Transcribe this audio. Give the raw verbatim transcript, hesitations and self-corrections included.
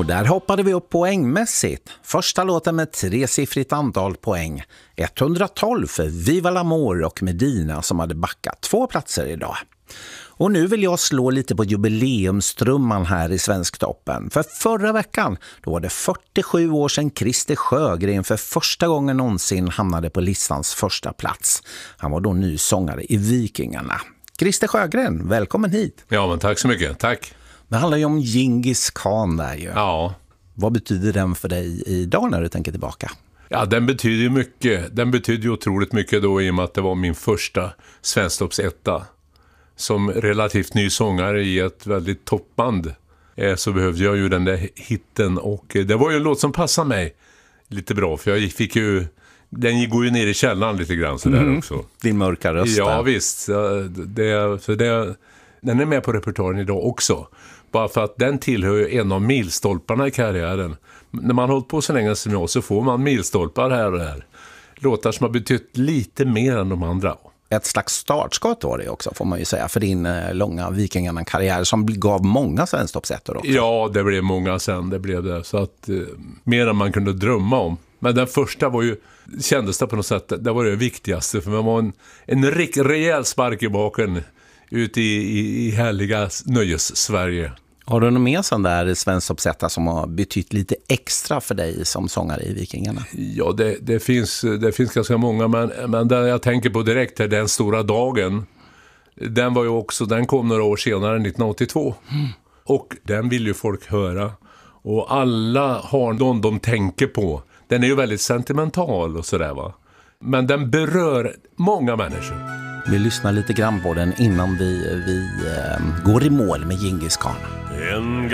Och där hoppade vi upp poängmässigt. Första låten med tresiffrigt antal poäng. etthundratolv för Viva l'Amour och Medina som hade backat två platser idag. Och nu vill jag slå lite på jubileumstrumman här i Svensktoppen. För förra veckan då var det fyrtiosju år sedan Christer Sjögren för första gången någonsin hamnade på listans första plats. Han var då ny sångare i Vikingarna. Christer Sjögren, välkommen hit. Ja, men tack så mycket. Tack. Det handlar ju om Djingis Khan där ju. Ja. Vad betyder den för dig idag när du tänker tillbaka? Ja, den betyder ju mycket. Den betyder ju otroligt mycket då i och med att det var min första Svensktoppsetta. Som relativt ny sångare i ett väldigt toppband eh, så behövde jag ju den där hitten. Och eh, det var ju en låt som passade mig lite bra. För jag fick ju... Den går ju ner i källan lite grann så där mm. också. Din mörka röst. Ja, visst. Det, för det, den är med på repertoaren idag också. Bara för att den tillhör ju en av milstolparna i karriären. När man har hållit på så länge som jag så får man milstolpar här och här. Låtar som har betytt lite mer än de andra. Ett slags startskott var det också, får man ju säga, för din eh, långa Vikingarna-karriär som gav många Svensktoppsettor också. Ja, det blev många sen, det blev det. Så att eh, mer än man kunde drömma om. Men den första var ju, kändes det på något sätt, det var det viktigaste. För man var en, en rik, rejäl spark i baken ute i, i, i härliga nöjes-Sverige. Har du någon mer sån där Svensktoppsetta som har betytt lite extra för dig som sångare i Vikingarna? Ja, det, det, finns, det finns ganska många, men, men det jag tänker på direkt är Den stora dagen. Den var ju också, den kom några år senare, nittonhundraåttiotvå. Mm. Och den vill ju folk höra. Och alla har någon de tänker på. Den är ju väldigt sentimental och sådär va. Men den berör många människor. Vi lyssnar lite grann på den innan vi, vi eh, går i mål med Djingis Khan.